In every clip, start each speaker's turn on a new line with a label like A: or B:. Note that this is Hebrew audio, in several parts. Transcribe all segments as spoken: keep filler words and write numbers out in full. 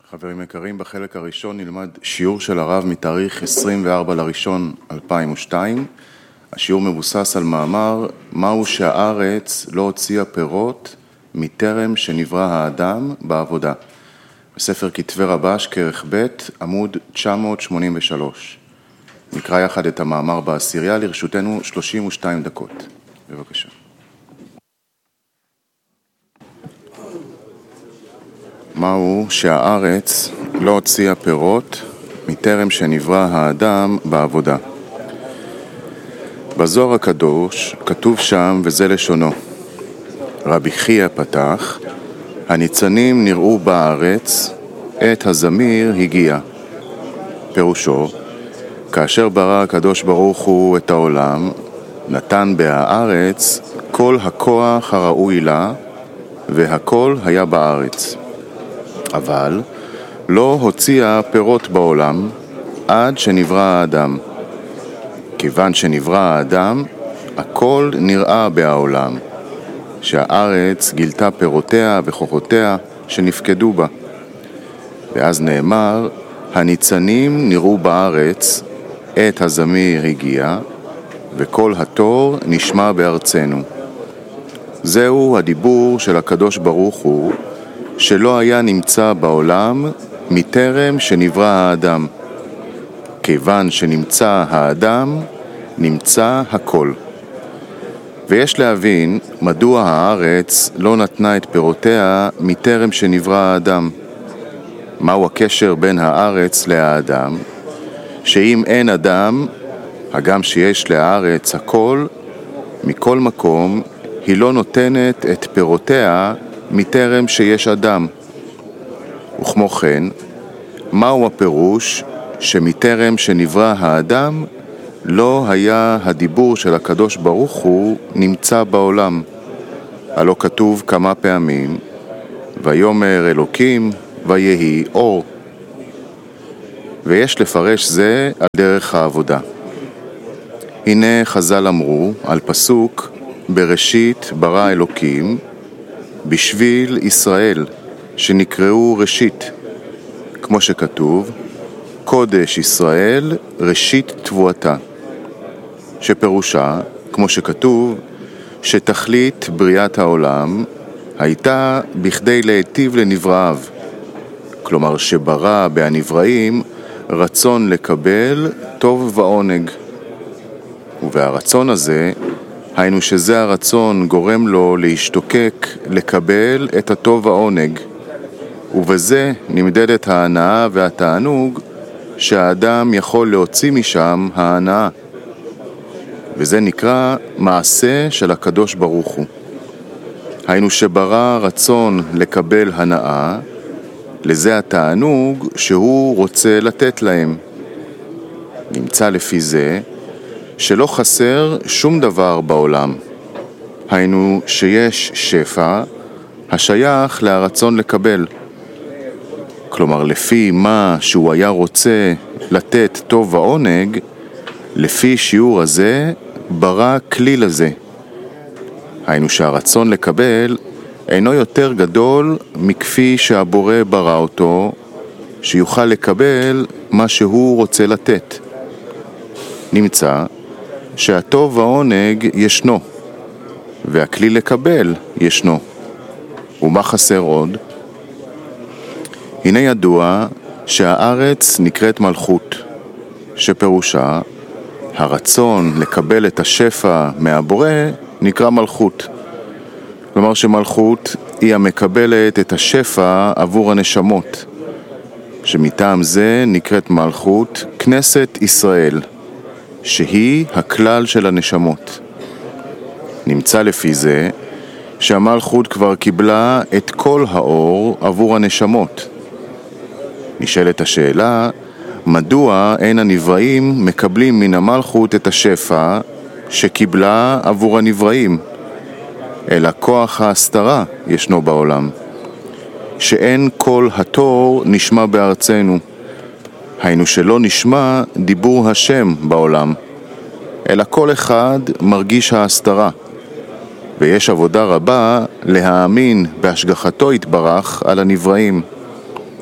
A: חברים יקרים, בחלק הראשון נלמד שיעור של הרב מתאריך עשרים וארבעה לראשון אלפיים ושתיים. השיעור מבוסס על מאמר מהו שהארץ לא הוציאה פירות מטרם שנברא האדם בעבודה. בספר כתבי רבש כרך ב' עמוד תשע מאות שמונים ושלוש. נקרא יחד את המאמר בעשירייה, לרשותנו שלושים ושתיים דקות. בבקשה. מהו שהארץ לא הוציאה פירות מטרם שנברא האדם בעבודה. בזוהר הקדוש כתוב שם, וזה לשונו, רבי חייא פתח, הניצנים נראו בארץ, עת הזמיר הגיע. פירושו, כאשר ברא הקדוש ברוך הוא את העולם, נתן בהארץ כל הכוח הראוי לה, והכל היה בארץ. אבל לא הוציאה פירות בעולם עד שנברא האדם. כיוון שנברא האדם, הכל נראה בעולם, שהארץ גילתה פירותיה וכוחותיה שנפקדו בה. ואז נאמר, הניצנים נראו בארץ, עת הזמיר הגיע, וכל התור נשמע בארצנו. זהו הדיבור של הקדוש ברוך הוא, שלא היה נמצא בעולם מטרם שנברא האדם. כיוון שנמצא האדם, נמצא הכל. ויש להבין מדוע הארץ לא נתנה את פירותיה מטרם שנברא האדם. מהו הקשר בין הארץ לאדם? שאם אין אדם, הגם שיש לארץ הכל, מכל מקום היא לא נותנת את פירותיה מטרם שיש אדם. וכמו כן, מהו הפירוש שמטרם שנברא האדם לא היה הדיבור של הקדוש ברוך הוא נמצא בעולם? הלא כתוב כמה פעמים, ויאמר אלוקים ויהי אור. ויש לפרש זה על דרך העבודה. הנה חז"ל אמרו על פסוק בראשית ברא אלוקים, בשביל ישראל שנקראו ראשית, כמו שכתוב, קודש ישראל ראשית תבואתה, שפירושה, כמו שכתוב, שתכלית בריאת העולם הייתה בכדי להיטיב לנבראיו, כלומר שברא בהנבראים רצון לקבל טוב ועונג, ובהרצון הזה היינו שזה הרצון גורם לו להשתוקק, לקבל את הטוב העונג, ובזה נמדדת ההנאה והתענוג שהאדם יכול להוציא משם ההנאה. וזה נקרא מעשה של הקדוש ברוך הוא. היינו שברא רצון לקבל הנאה, לזה התענוג שהוא רוצה לתת להם. נמצא לפי זה שלא חסר שום דבר בעולם. היינו שיש שפע השייך להרצון לקבל. כלומר, לפי מה שהוא היה רוצה לתת טוב ועונג, לפי שיעור הזה ברא כלי לזה. היינו שהרצון לקבל אינו יותר גדול מכפי שהבורא ברא אותו, שיוכל לקבל מה שהוא רוצה לתת. נמצא שהטוב והעונג ישנו, והכלי לקבל ישנו. ומה חסר עוד? הנה ידוע שהארץ נקראת מלכות, שפירושה הרצון לקבל את השפע מהבורא נקרא מלכות. כלומר שמלכות היא המקבלת את השפע עבור הנשמות, שמטעם זה נקראת מלכות כנסת ישראל, שהיא הכלל של הנשמות. נמצא לפי זה שהמלכות כבר קיבלה את כל האור עבור הנשמות. נשאלת השאלה, מדוע אין הנבראים מקבלים מן המלכות את השפע שקיבלה עבור הנבראים? אלא כוח ההסתרה ישנו בעולם, שאין כל התור נשמע בארצנו. היינו שלא נשמע דיבור השם בעולם, אלא כל אחד מרגיש ההסתרה, ויש עבודה רבה להאמין בהשגחתו יתברך על הנבראים.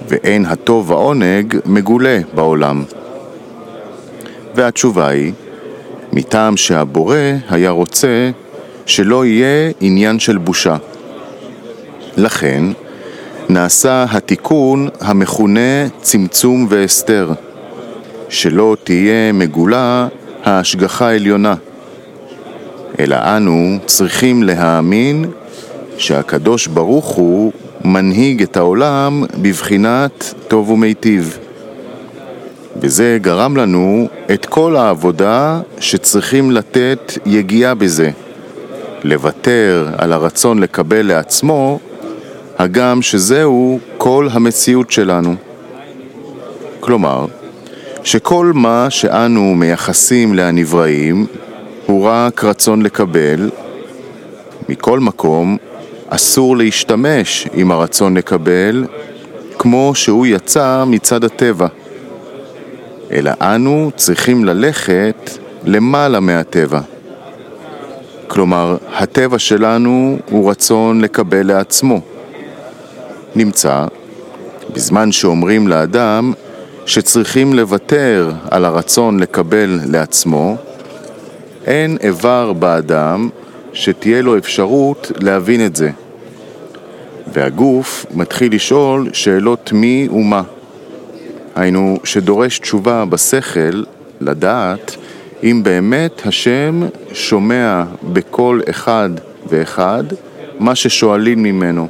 A: ואין הטוב והעונג מגולה בעולם. והתשובה היא, מטעם שהבורא היה רוצה שלא יהיה עניין של בושה. לכן נעשה התיקון המכונה צמצום והסתר, שלא תהיה מגולה ההשגחה העליונה. אלא אנו צריכים להאמין שהקדוש ברוך הוא מנהיג את העולם בבחינת טוב ומיטיב. וזה גרם לנו את כל העבודה שצריכים לתת יגיעה בזה, לוותר על הרצון לקבל לעצמו, הגם שזהו כל המציאות שלנו. כלומר, שכל מה שאנו מייחסים להנבראים הוא רק רצון לקבל. מכל מקום אסור להשתמש עם הרצון לקבל כמו שהוא יצא מצד הטבע, אלא אנו צריכים ללכת למעלה מהטבע. כלומר, הטבע שלנו הוא רצון לקבל לעצמו. נמצא, בזמן שאומרים לאדם שצריכים לוותר על הרצון לקבל לעצמו, אין איבר באדם שתהיה לו אפשרות להבין את זה. והגוף מתחיל לשאול שאלות מי ומה. היינו שדורש תשובה בשכל לדעת אם באמת השם שומע בכל אחד ואחד מה ששואלים ממנו.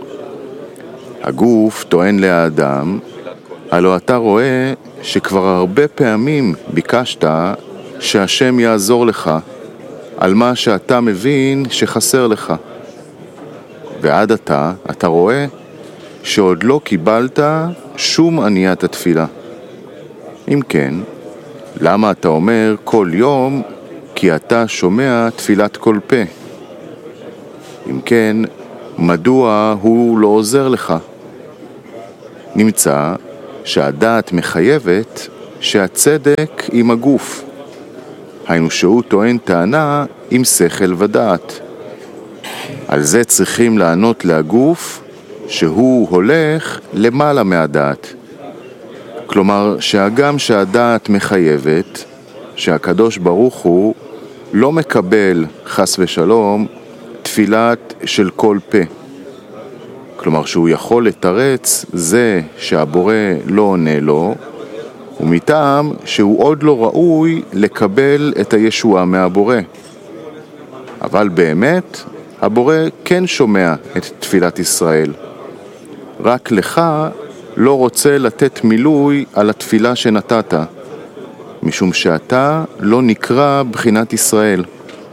A: הגוף טוען לאדם, הלא אתה רואה שכבר הרבה פעמים ביקשת שהשם יעזור לך על מה שאתה מבין שחסר לך. ועד עתה אתה רואה שעוד לא קיבלת שום עניית התפילה. אם כן, למה אתה אומר כל יום כי אתה שומע תפילת כל פה? אם כן, מדוע הוא לא עוזר לך? נמצא שהדעת מחייבת שהצדק עם הגוף. היינו שהוא טוען טענה עם שכל ודעת. על זה צריכים לענות להגוף שהוא הולך למעלה מהדעת. כלומר שהגם שהדעת מחייבת, שהקדוש ברוך הוא לא מקבל חס ושלום תפילת של כל פה. כלומר שהוא יכול לתרץ זה שהבורא לא עונה לו, ומטעם שהוא עוד לא ראוי לקבל את הישועה מהבורא. אבל באמת הבורא כן שומע את תפילת ישראל. רק לך לא רוצה לתת מילוי על התפילה שנתת, משום שאתה לא נקרא בחינת ישראל.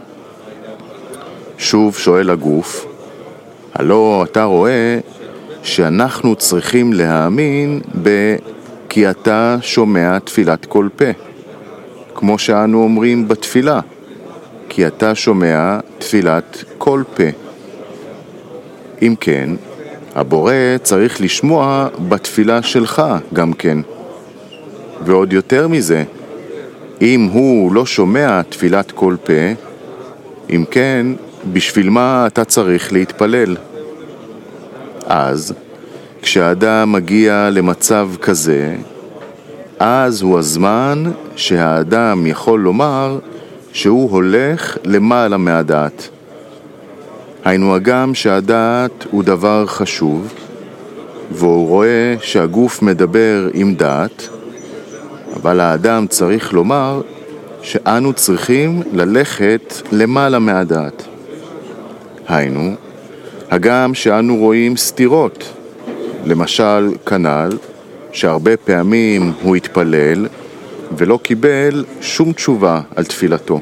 A: שוב שואל הגוף, הלא אתה רואה שאנחנו צריכים להאמין ב... כי אתה שומע תפילת כל פה, כמו שאנו אומרים בתפילה, כי אתה שומע תפילת כל פה. אם כן, הבורא צריך לשמוע בתפילה שלך גם כן. ועוד יותר מזה, אם הוא לא שומע תפילת כל פה, אם כן, בשביל מה אתה צריך להתפלל? אז, כשהאדם מגיע למצב כזה, אז הוא הזמן שהאדם יכול לומר שהוא הולך למעלה מהדעת. היינו הגם שהדעת הוא דבר חשוב, והוא רואה שהגוף מדבר עם דעת, אבל האדם צריך לומר שאנו צריכים ללכת למעלה מהדעת. היינו, הגם שאנו רואים סתירות, למשל כנ"ל, שהרבה פעמים הוא התפלל ולא קיבל שום תשובה על תפילתו.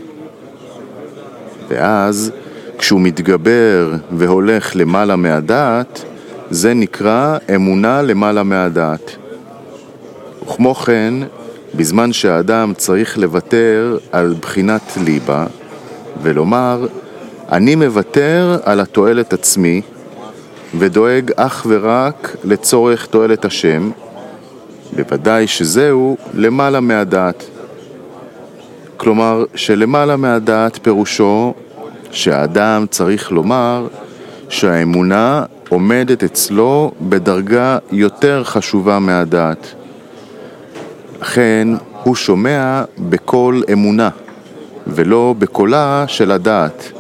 A: ואז כשהוא מתגבר והולך למעלה מהדעת, זה נקרא אמונה למעלה מהדעת. וכמו כן, בזמן שהאדם צריך לוותר על בחינת ליבה ולומר, אני מוותר על התועלת עצמי ודואג אך ורק לצורך תועלת השם, בוודאי שזהו למעלה מהדעת. כלומר שלמעלה מהדעת פירושו שהאדם צריך לומר שהאמונה עומדת אצלו בדרגה יותר חשובה מהדעת. לכן הוא שומע בקול אמונה, ולא בקולה של הדעת.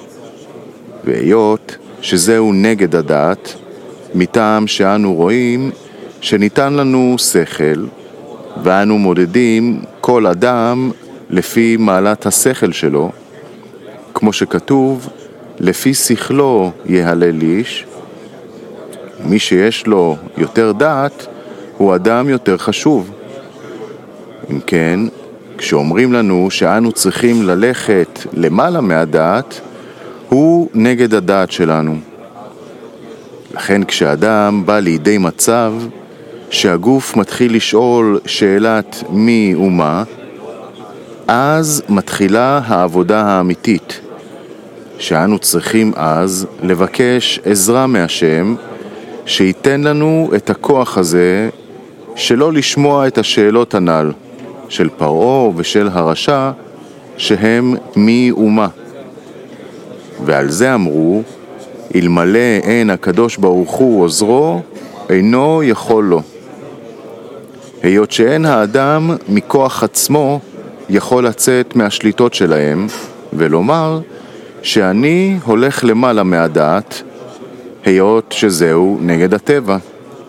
A: והיות שזהו נגד הדעת, מטעם שאנו רואים שניתן לנו שכל, ואנו מודדים כל אדם לפי מעלת השכל שלו, כמו שכתוב, לפי שכלו יהלל איש. מי שיש לו יותר דעת הוא אדם יותר חשוב. אם כן, כשאומרים לנו שאנו צריכים ללכת למעלה מהדעת, הוא נגד הדעת שלנו. לכן כשאדם בא לידי מצב שהגוף מתחיל לשאול שאלת מי ומה, אז מתחילה העבודה האמיתית, שאנו צריכים אז לבקש עזרה מהשם, שייתן לנו את הכוח הזה שלא לשמוע את השאלות הנ"ל של פרעה ושל הרשע, שהם מי ומה. ועל זה אמרו, אלמלא אין הקדוש ברוך הוא עוזרו, אינו יכול לו. היות שאין האדם מכוח עצמו יכול לצאת מהשליטות שלהם, ולומר שאני הולך למעלה מהדעת, היות שזהו נגד הטבע.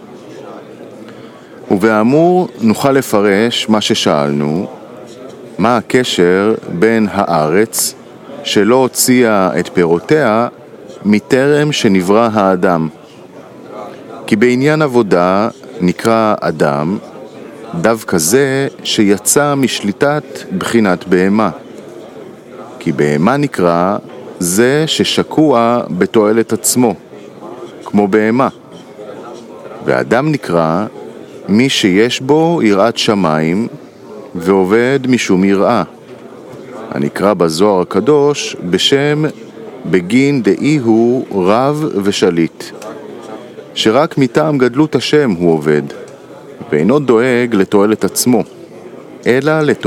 A: ובאמור נוכל לפרש מה ששאלנו, מה הקשר בין הארץ שלא הוציאה את פירותיה מטרם שנברא האדם. כי בעניין עבודה נקרא אדם דווקא זה שיצא משליטת בחינת בהמה. כי בהמה נקרא זה ששקוע בתועלת עצמו, כמו בהמה. ואדם נקרא מי שיש בו יראת שמיים ועובד משום יראה, הנקרא בזוהר הקדוש בשם בגין דאי הוא רב ושליט, שרק מטעם גדלות השם הוא עובד, ואינו דואג לתועלת עצמו, אלא לתועלת